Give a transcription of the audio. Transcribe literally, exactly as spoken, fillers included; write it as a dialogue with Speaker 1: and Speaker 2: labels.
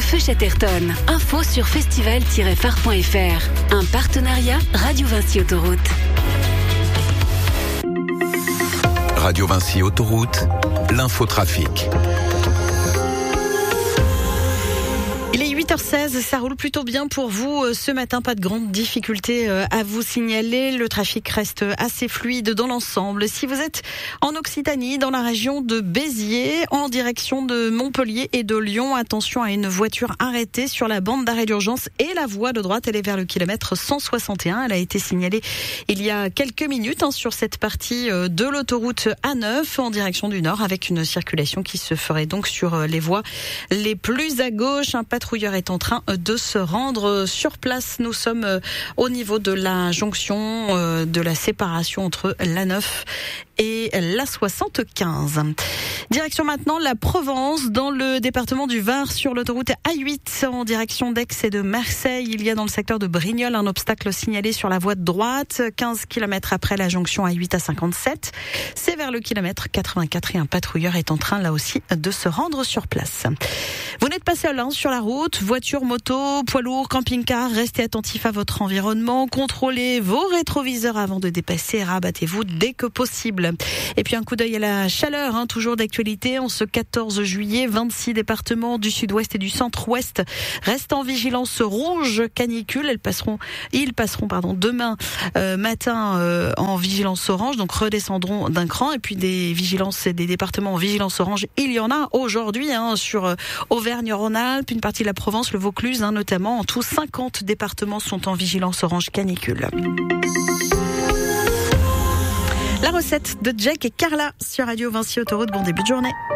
Speaker 1: feu Chatterton. Info sur festival tiret phare point f r. Un partenariat Radio Vinci Autoroute.
Speaker 2: Radio Vinci Autoroute, l'infotrafic.
Speaker 3: Il est huit heures seize, ça roule plutôt bien pour vous ce matin, pas de grandes difficultés à vous signaler. Le trafic reste assez fluide dans l'ensemble. Si vous êtes en Occitanie, dans la région de Béziers, en direction de Montpellier et de Lyon, attention à une voiture arrêtée sur la bande d'arrêt d'urgence et la voie de droite, elle est vers le kilomètre cent soixante et un. Elle a été signalée il y a quelques minutes hein, sur cette partie de l'autoroute A neuf en direction du nord, avec une circulation qui se ferait donc sur les voies les plus à gauche. Un patrouilleur est en train de se rendre sur place. Nous sommes au niveau de la jonction de la séparation entre l'A neuf et l'A soixante-quinze. Direction maintenant la Provence, dans le département du Var, sur l'autoroute A huit en direction d'Aix et de Marseille. Il y a dans le secteur de Brignoles un obstacle signalé sur la voie de droite, quinze kilomètres après la jonction A huit à cinquante-sept. C'est vers le kilomètre quatre-vingt-quatre et un patrouilleur est en train là aussi de se rendre sur place. Vous n'êtes pas seul hein, sur la route, voiture, moto, poids lourd, camping-car, restez attentifs à votre environnement, contrôlez vos rétroviseurs avant de dépasser et rabattez-vous dès que possible. Et puis un coup d'œil à la chaleur, hein, toujours d'actualité, en ce quatorze juillet, vingt-six départements du sud-ouest et du centre-ouest restent en vigilance rouge canicule. Elles passeront, ils passeront pardon, demain euh, matin euh, en vigilance orange, donc redescendront d'un cran. Et puis des vigilances, des départements en vigilance orange, il y en a aujourd'hui hein, sur euh, Auvergne-Rhône-Alpes, une partie de la Provence, le Vaucluse hein, notamment. En tout, cinquante départements sont en vigilance orange canicule. La recette de Jack et Carla sur Radio Vinci Autoroute. Bon début de journée.